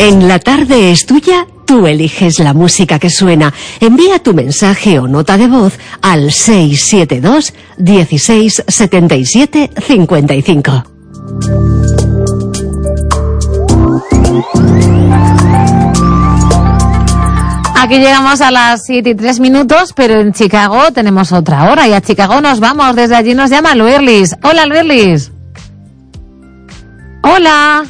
En La Tarde es Tuya, tú eliges la música que suena. Envía tu mensaje o nota de voz al 672 16 77 55. Aquí llegamos a las 7:03, pero en Chicago tenemos otra hora y a Chicago nos vamos. Desde allí nos llama Luerlis. Hola, Luerlis. Hola.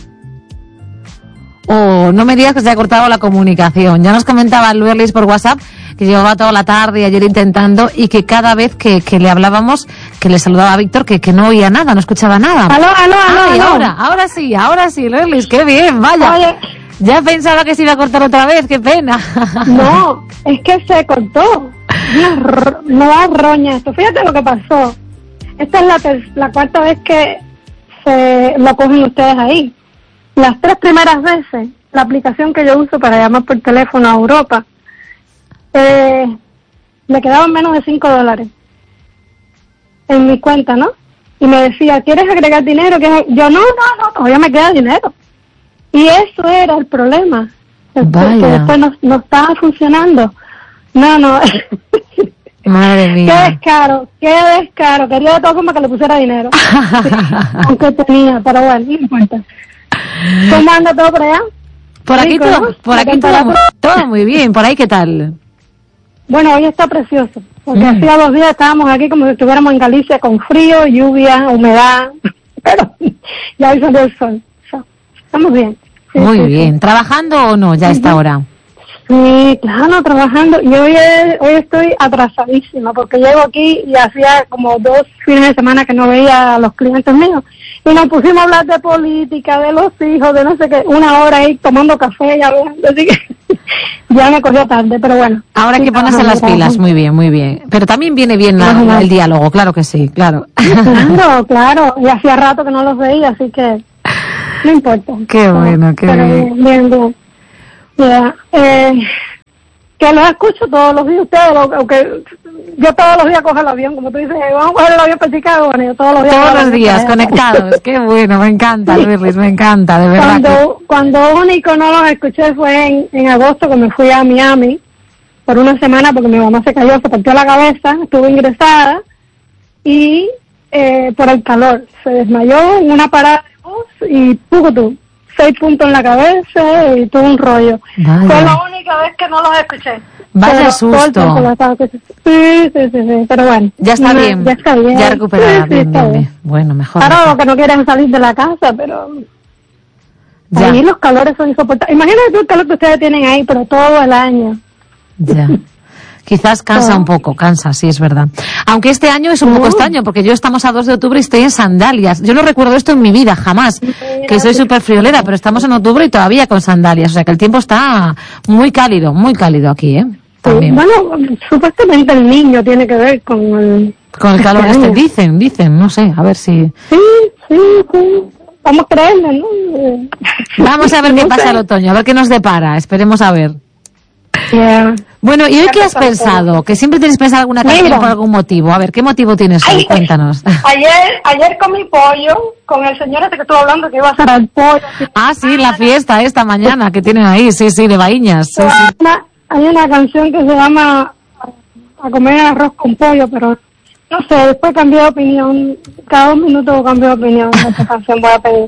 Oh, no me digas que se ha cortado la comunicación. Ya nos comentaba Luerlis por WhatsApp que llevaba toda la tarde y ayer intentando y que cada vez que le hablábamos, que le saludaba a Víctor, que no oía nada, no escuchaba nada. Aló. Ahora sí, Luerlis, qué bien, vaya. Oye, ya pensaba que se iba a cortar otra vez, qué pena. no, es que se cortó. No da roña esto. Fíjate lo que pasó. Esta es la cuarta vez que lo cogen ustedes ahí. Las 3 primeras veces, la aplicación que yo uso para llamar por teléfono a Europa, me quedaban menos de $5 en mi cuenta, ¿no? Y me decía, ¿quieres agregar dinero? Yo, no, todavía me queda dinero. Y eso era el problema, que después no estaba funcionando. No. Madre mía. Qué descaro. Quería de todas formas que le pusiera dinero. Sí, aunque tenía, pero bueno, no importa. ¿Cómo anda todo por allá? Por aquí todo muy bien. ¿Por ahí qué tal? Bueno, hoy está precioso, porque hacía 2 días estábamos aquí como si estuviéramos en Galicia con frío, lluvia, humedad, pero ya hoy salió el sol. Estamos bien. Sí, muy bien. Sí. ¿Trabajando o no ya a esta hora? Sí, claro, trabajando. Y hoy estoy atrasadísima porque llego aquí y hacía como 2 fines de semana que no veía a los clientes míos. Y nos pusimos a hablar de política, de los hijos, de no sé qué, 1 hora ahí tomando café y hablando. Así que ya me cogió tarde, pero bueno. Ahora hay que ponerse las pilas, muy bien. Pero también viene bien el diálogo, claro que sí, claro. Claro. Y hacía rato que no los veía, así que no importa. Qué bueno, qué bien. Bien. Ya, que los escucho todos los días ustedes, aunque yo todos los días cojo el avión, como tú dices, vamos a coger el avión para Chicago, bueno, yo todos los días conectados. Qué bueno, me encanta, Luis, me encanta, de verdad. Cuando único no los escuché fue en agosto, que me fui a Miami por 1 semana porque mi mamá se cayó, se partió la cabeza, estuve ingresada y por el calor se desmayó en una parada de bus y tú 6 puntos en la cabeza y todo un rollo. Vaya. Fue la única vez que no los escuché. Vaya susto. Sí, pero bueno. Ya está bien. Ya recuperada. Sí, bien. Bueno, mejor. Ahora lo que no quieren salir de la casa, pero ya. Ahí los calores son insoportables. Imagínate tú el calor que ustedes tienen ahí, pero todo el año. Ya. Quizás cansa un poco, sí, es verdad. Aunque este año es un poco extraño, porque yo estamos a 2 de octubre y estoy en sandalias. Yo no recuerdo esto en mi vida, jamás, que soy súper friolera, pero estamos en octubre y todavía con sandalias. O sea que el tiempo está muy cálido aquí, ¿eh? También. Bueno, supuestamente el niño tiene que ver con el calor dicen, no sé, a ver si... Sí. Vamos a creerle, ¿no? Vamos a ver qué pasa el otoño, a ver qué nos depara, esperemos a ver. Yeah. Bueno, ¿y hoy qué has pensado? Que siempre tienes pensado alguna canción por algún motivo. A ver, ¿qué motivo tienes hoy? Cuéntanos. Ayer comí pollo con el señor este que estuvo hablando que iba a hacer el pollo. Ah, sí, la fiesta esta mañana que tienen ahí, sí, de Baíñas. Sí. Hay una canción que se llama A comer arroz con pollo, pero no sé, después cambié de opinión. Cada 2 minutos cambio de opinión de esta canción voy a pedir.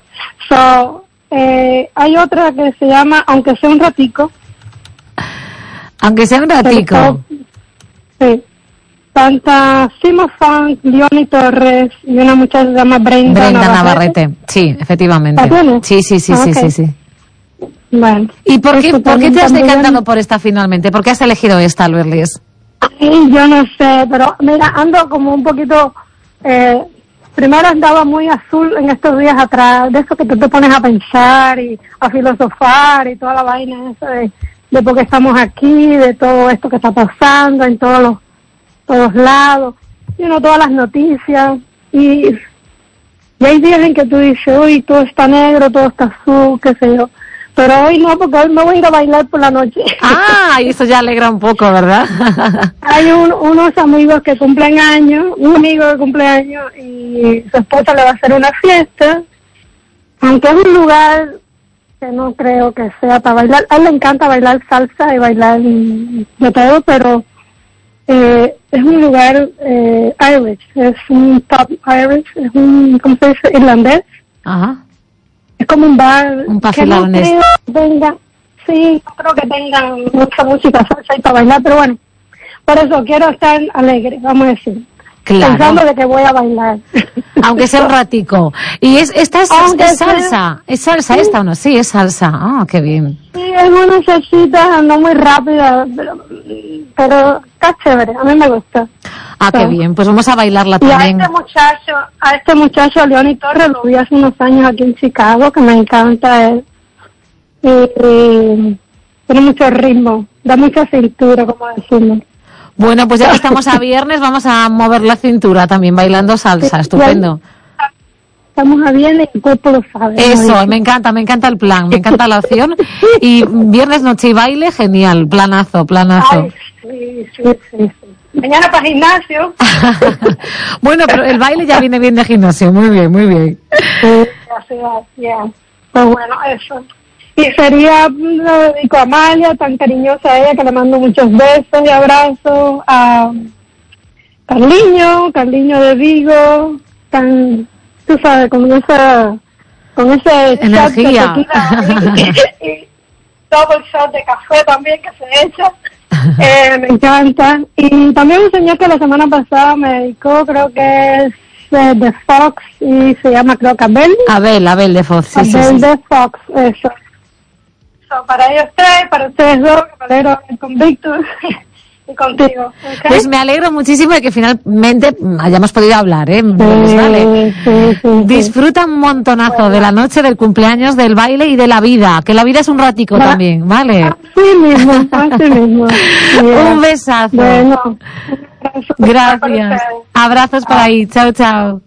Hay otra que se llama Aunque sea un ratico. Aunque sea un ratico. Sí. Canta Simo Funk, Leoni Torres y una muchacha que se llama Brenda Navarrete. Sí, efectivamente. Sí. Bueno. ¿Y por qué te has decantado por esta finalmente? ¿Por qué has elegido esta, Luis? Yo no sé, pero mira, ando como un poquito... primero andaba muy azul en estos días atrás, de eso que tú te pones a pensar y a filosofar y toda la vaina esa de por qué estamos aquí, de todo esto que está pasando en todos lados, todas las noticias, y hay días en que tú dices, uy, todo está negro, todo está azul, qué sé yo, pero hoy no, porque hoy me voy a ir a bailar por la noche. Ah, y eso ya alegra un poco, ¿verdad? Hay unos amigos que cumplen años, un amigo que cumple años, y su esposa le va a hacer una fiesta, aunque es un lugar que no creo que sea para bailar. A él le encanta bailar salsa y bailar de todo, pero es un lugar Irish, es un pub Irish, es un, ¿cómo se dice? Irlandés. Ajá. Es como un bar que no irlandés. creo que tenga, sí, no creo que tengan mucha música salsa y para bailar, pero bueno, por eso quiero estar alegre, vamos a decir. Claro. Pensando de que voy a bailar. Aunque sea un ratico. ¿Y esta es salsa? Sea... ¿Es salsa esta o no? Sí, es salsa. Ah, qué bien. Sí, es una salsita no muy rápida, pero está chévere, a mí me gusta. Ah, qué bien, pues vamos a bailarla Y también. a este muchacho, Leoni Torres, lo vi hace unos años aquí en Chicago, que me encanta él. Tiene mucho ritmo, da mucha cintura, como decirlo. Bueno, pues ya que estamos a viernes, vamos a mover la cintura también, bailando salsa. Estupendo. Estamos a viernes y el cuerpo lo sabe. Eso, me encanta el plan, me encanta la opción. Y viernes, noche y baile, genial, planazo. Ay, sí. Mañana para gimnasio. Bueno, pero el baile ya viene bien de gimnasio, muy bien. Sí, ya. Pues bueno, eso. Y sería, lo dedico a Amalia, tan cariñosa a ella, que le mando muchos besos y abrazos, a Carliño de Vigo, tan, tú sabes, con ese energía. shot de tequila y double shot de café también que se echa. Me encanta. Y también un señor que la semana pasada me dedicó, creo que es de Fox, y se llama, creo que Abel de Fox, Abel de Fox, eso. Para ellos tres, para ustedes dos, que me alegro con Víctor y contigo. ¿Okay? Pues me alegro muchísimo de que finalmente hayamos podido hablar, ¿eh? Pues vale. Sí. Disfruta un montonazo de la noche, del cumpleaños, del baile y de la vida, que la vida es un ratico también, ¿vale? Así mismo. Un besazo. Bueno, Gracias. Abrazos por ahí. Chao.